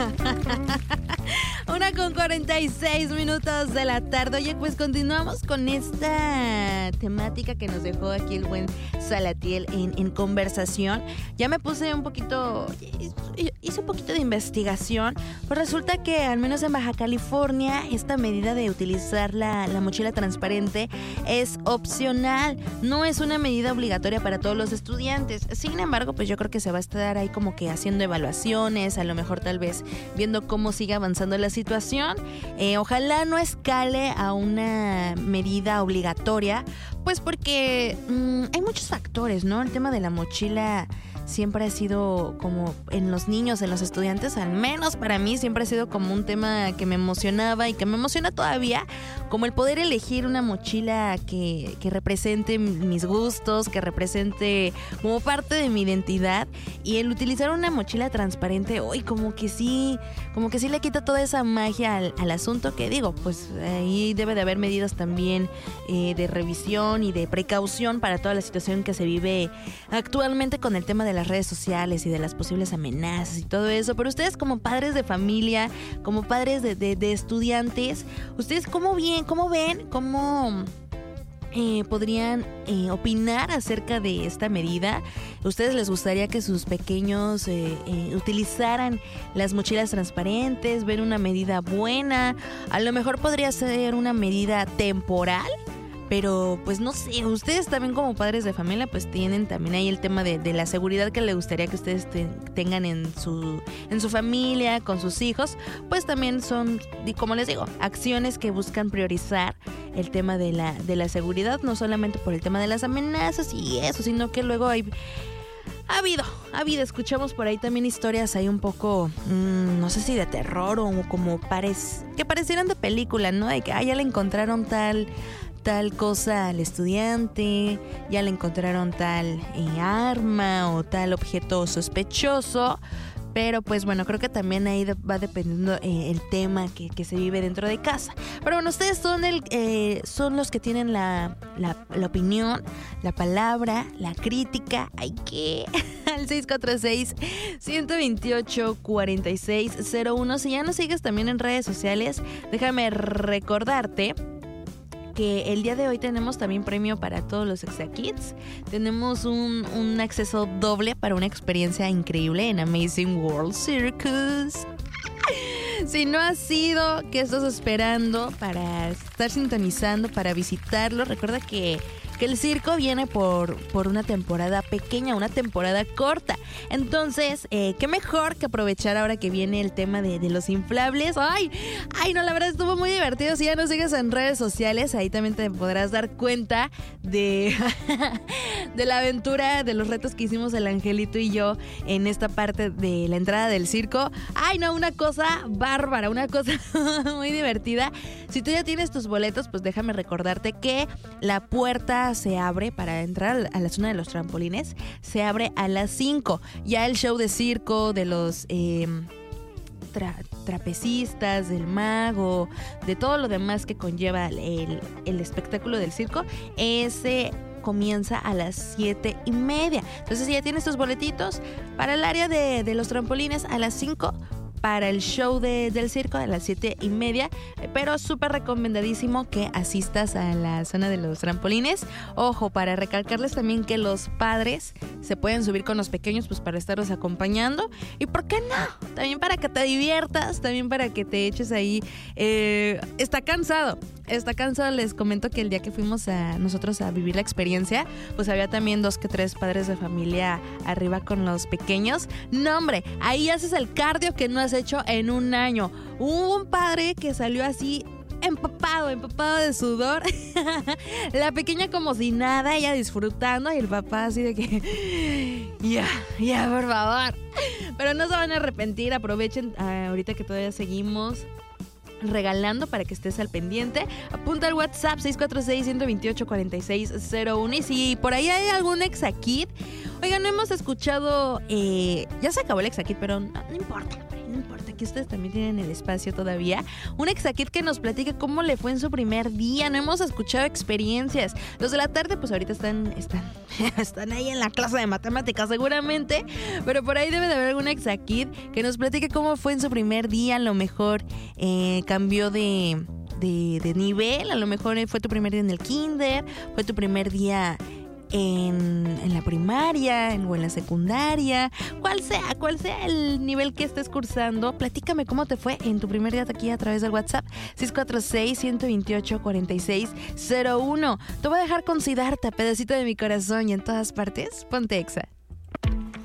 1:46 de la tarde. Oye, pues continuamos con esta temática que nos dejó aquí el buen Salatiel en conversación. Ya me puse un poquito, hice un poquito de investigación. Pues resulta que al menos en Baja California esta medida de utilizar la mochila transparente es opcional. No es una medida obligatoria para todos los estudiantes. Sin embargo, pues yo creo que se va a estar ahí como que haciendo evaluaciones, a lo mejor tal vez viendo cómo sigue avanzando la situación. Ojalá no escale a una medida obligatoria, pues porque hay muchos factores, ¿no? El tema de la mochila siempre ha sido como en los niños, en los estudiantes, al menos para mí siempre ha sido como un tema que me emocionaba y que me emociona todavía, como el poder elegir una mochila que represente mis gustos, que represente como parte de mi identidad, y el utilizar una mochila transparente, hoy como que sí le quita toda esa magia al asunto, que digo, pues ahí debe de haber medidas también de revisión y de precaución para toda la situación que se vive actualmente con el tema de las redes sociales y de las posibles amenazas y todo eso. Pero ustedes, como padres de familia, como padres de estudiantes, ¿ustedes cómo ven, cómo podrían opinar acerca de esta medida? ¿Ustedes les gustaría que sus pequeños utilizaran las mochilas transparentes? ¿Ven una medida buena? A lo mejor podría ser una medida temporal, pero pues no sé, ustedes también como padres de familia pues tienen también ahí el tema de la seguridad que les gustaría que ustedes tengan en su familia, con sus hijos. Pues también son, como les digo, acciones que buscan priorizar el tema de la seguridad, no solamente por el tema de las amenazas y eso, sino que luego ha habido, escuchamos por ahí también historias ahí un poco, no sé si de terror o como que parecieran de película, ¿no? De que ya le encontraron tal cosa al estudiante, ya le encontraron tal arma o tal objeto sospechoso. Pero pues bueno, creo que también ahí va dependiendo el tema que se vive dentro de casa. Pero bueno, ustedes son los que tienen la opinión, la palabra, la crítica. Hay que al 646-128-4601. Si ya nos sigues también en redes sociales, déjame recordarte que el día de hoy tenemos también premio para todos los Exakids. Tenemos un acceso doble para una experiencia increíble en Amazing World Circus. Si no has ido, ¿qué estás esperando para estar sintonizando, para visitarlo? Recuerda que el circo viene por una temporada pequeña, una temporada corta. Entonces, qué mejor que aprovechar ahora que viene el tema de los inflables. ¡Ay, no! La verdad estuvo muy divertido. Si ya nos sigues en redes sociales, ahí también te podrás dar cuenta de la aventura, de los retos que hicimos el Angelito y yo en esta parte de la entrada del circo. ¡Ay, no! Una cosa bárbara, una cosa muy divertida. Si tú ya tienes tus boletos, pues déjame recordarte que la puerta se abre para entrar a la zona de los trampolines, se abre a las 5. Ya el show de circo de los trapecistas, del mago, de todo lo demás que conlleva el espectáculo del circo, ese comienza a las 7:30. Entonces, si ya tienes tus boletitos para el área de los trampolines a las 5, para el show del circo a las 7:30, pero súper recomendadísimo que asistas a la zona de los trampolines. Ojo, para recalcarles también que los padres se pueden subir con los pequeños, pues para estarlos acompañando, y ¿por qué no? También para que te diviertas, también para que te eches ahí. Está cansado, les comento que el día que fuimos nosotros a vivir la experiencia, pues había también 2 que 3 padres de familia arriba con los pequeños. No, hombre, ahí haces el cardio que no has hecho en un año. Hubo un padre que salió así empapado de sudor. La pequeña como si nada, ella disfrutando, y el papá así de que ya, por favor. Pero no se van a arrepentir, aprovechen ahorita que todavía seguimos regalando para que estés al pendiente. Apunta al WhatsApp 646-128-4601, y si por ahí hay algún Exakid Oigan, no hemos escuchado, ya se acabó el Exakit, pero no importa, no importa, que ustedes también tienen el espacio todavía. Un Exakit que nos platique cómo le fue en su primer día. No hemos escuchado experiencias. Los de la tarde, pues ahorita están ahí en la clase de matemáticas seguramente, pero por ahí debe de haber algún Exakit que nos platique cómo fue en su primer día. A lo mejor cambió de nivel, a lo mejor fue tu primer día en el kinder, fue tu primer día en la primaria o en la secundaria, cual sea el nivel que estés cursando. Platícame cómo te fue en tu primer día aquí a través del WhatsApp 646-128-4601. Te voy a dejar con Siddhartha, pedacito de mi corazón, y en todas partes, ponte Exa.